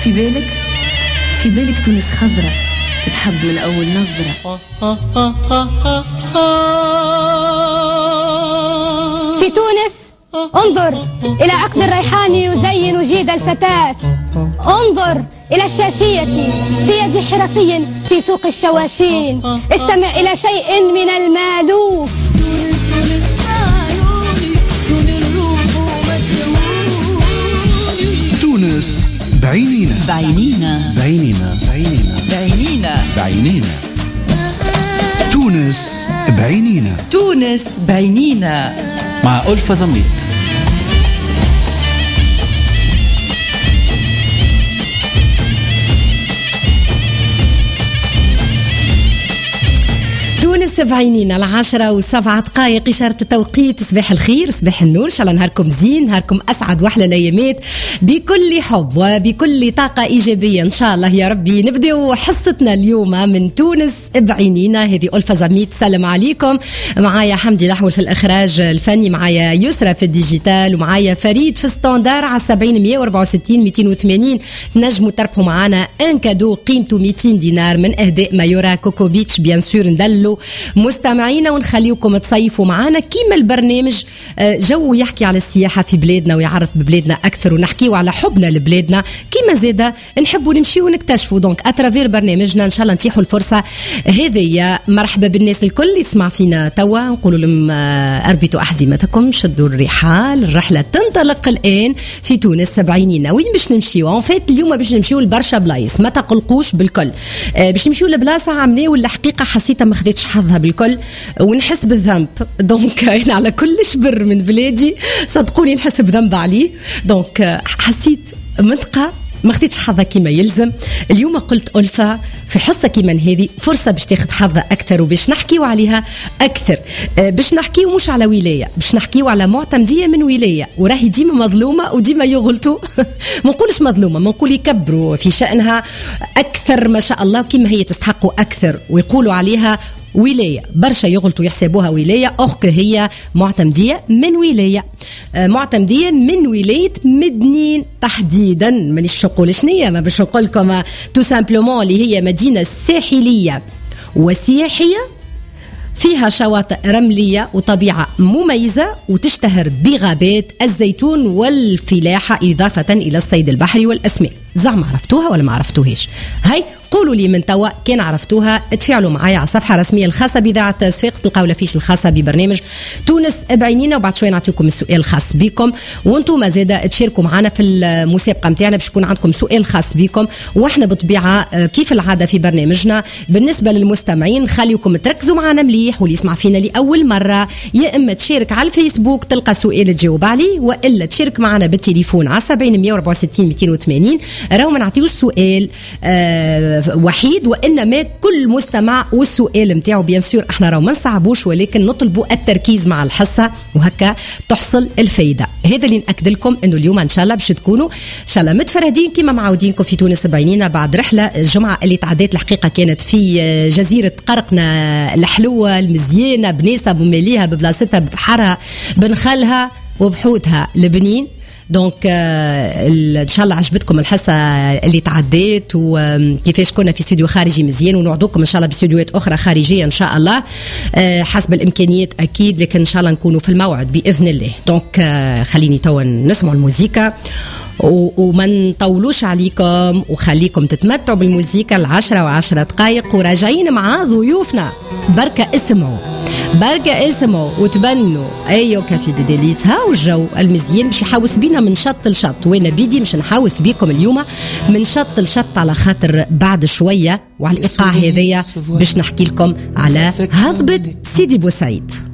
في بالك تونس خضرة تتحب من أول نظرة. في تونس انظر إلى عقد الريحان يزين جيد الفتاة، انظر إلى الشاشية في يد حرفي في سوق الشواشين، استمع إلى شيء من المألوف. تونس بعينينا بعينينا بعينينا بعينينا بعينينا بعينينا. تونس بعينينا. تونس بعينينا مع ألفة زميت. تونس بعينينا 10:07 إشارة التوقيت. صباح الخير، صباح النور، إن شاء الله نهاركم زين، نهاركم أسعد وأحلى الأيامات بكل حب وبكل طاقة إيجابية إن شاء الله يا ربي. نبدأ حصتنا اليوم من تونس بعينينا. هذه ألفة زميت، سلام عليكم. معايا حمدي لحول في الإخراج الفني، معايا يسرى في الديجيتال، ومعايا فريد في ستاندار على 70 164 280. نجموا تربحوا معنا ان كادو قيمته 200 دينار من أهداء مايورا كوكوبيتش. بيان سور ندلو مستمعينا ونخليكم تصيفوا معنا كيما البرنامج جو يحكي على السياحة في بلادنا ويعرف ببلادنا أكثر، ونحكيوا على حبنا لبلادنا كيما زيادة نحبوا نمشي ونكتشفوا. دونك أترافير برنامجنا إن شاء الله نتيحوا الفرصة هذه. مرحبا بالناس الكل يسمع فينا توا، نقولوا لهم أربطوا أحزمتكم، شدوا الرحال، الرحلة تنطلق الآن في تونس بعينينا. وين باش نمشيوا؟ فات اليوم باش نمشيوا لبرشا بلايص، ما تقلقوش بالكل. باش نمشيوا لبلاصة عمناو الحقيقة حسيتها ما خديتش حظها بالكل ونحس بالذنب. دونك أنا على كل شبر من بلادي صدقوني نحس بذنب عليه. دونك حسيت منطقة ما خديتش حظها كما يلزم. اليوم قلت ألفة في حصة كيما هذه فرصة باش تاخد حظها أكثر وباش نحكيو عليها أكثر. باش نحكيو مش على ولاية، باش نحكيو على معتمدية من ولاية وراهي ديما مظلومة وديما يغلطوا. ما نقولش مظلومة، ما نقول يكبروا في شأنها أكثر ما شاء الله كيما هي تستحقوا أكثر، ويقولوا عليها ولاية. برشا يغلطوا يحسبوها ولاية، أخك هي معتمدية من ولاية، معتمدية من ولاية مدنين تحديدا. مانيش باش نقول شنية، ما باش نقول لكم تو سامبلومون اللي هي مدينة ساحلية وسياحية فيها شواطئ رملية وطبيعة مميزة، وتشتهر بغابات الزيتون والفلاحة إضافة إلى الصيد البحري والأسماك. زعما عرفتوها ولا ما عرفتوهاش؟ هاي قولوا لي من توا كان عرفتوها. تفاعلوا معايا على الصفحة الرسمية الخاصة بإذاعة صفاقس، تلقاو الافيش الخاصة ببرنامج تونس بعينينا، وبعد شوية نعطيكم السؤال الخاص بكم، وانتم زادا تشاركوا معنا في المسابقة متاعنا باش يكون عندكم سؤال خاص بكم. واحنا بطبيعة كيف العادة في برنامجنا بالنسبة للمستمعين نخليكم تركزوا معنا مليح، واللي يسمع فينا لأول مرة يا إما تشارك على الفيسبوك تلقى سؤال تجاوب عليه، وإلا تشارك معنا بالتليفون على 70 164 280. راهو ما نعطيوش سؤال وحيد، وإنما كل مستمع والسؤال متاعه. بيان سور احنا راهو ما نصعبوش، ولكن نطلبوا التركيز مع الحصة وهكا تحصل الفايدة. هذا اللي نأكد لكم انه اليوم ان شاء الله باش تكونوا ان شاء الله متفردين كما معودينكم في تونس بعينينا بعد رحلة الجمعة اللي تعديت. الحقيقة كانت في جزيرة قرقنا الحلوة المزيانة بناسها بماليها ببلاصتها ببحرها بنخلها وبحوتها لبنين. دونك ان شاء الله عجبتكم الحصه اللي تعديت، وكيفاش كنا في استوديو خارجي مزيان، ونوعدوكم ان شاء الله باستوديوهات اخرى خارجيه ان شاء الله حسب الامكانيات اكيد، لكن ان شاء الله نكونوا في الموعد باذن الله. دونك خليني توا نسمعوا الموسيقى وما نطولوش عليكم، وخليكم تتمتعوا بالموسيقى 10:10 وراجعين مع ضيوفنا. بركة اسمعوا وتبنوا ايو كافي دي ديليس. هاو الجو المزيان باش يحاوس بينا من شط لشط، وانا بيدي مش نحاوس بيكم اليوم من شط لشط، على خاطر بعد شوية وعلى الإيقاع هذيا باش نحكي لكم على هضبة سيدي بوسعيد.